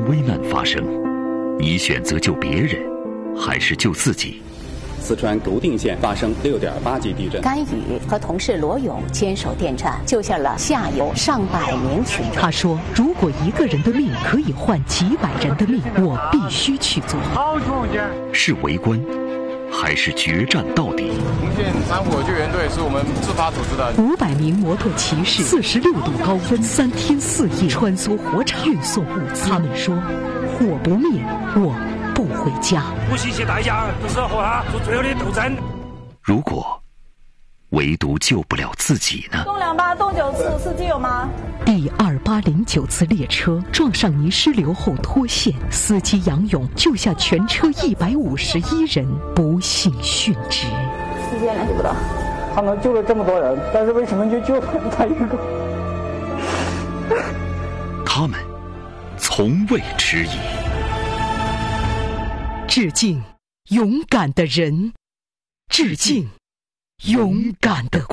危难发生，你选择救别人，还是救自己？ 四川牯定县发生6.8级地震， 甘宇和同事罗勇坚守电站，救下了下游上百名群众。 他说：“如果一个人的命可以换几百人的命，我必须去做。” 是围观，还是决战到底？ 红线山火救援队是我们自发组织的。 500名摩托骑士，46度高温，3天4夜穿梭火场运送物资。他们说：“火不灭，我不回家。” 不惜一切代价，就是要和他做最后的斗争。 如果唯独救不了自己呢？ 东28、东9次，司机有吗？ 第2809次列车撞上泥石流后脱线，司机杨勇救下全车151人，不幸殉职。 时间联系不到。 他们救了这么多人，但是为什么就救他一个？ 他们从未迟疑。 致敬勇敢的人，致敬勇敢的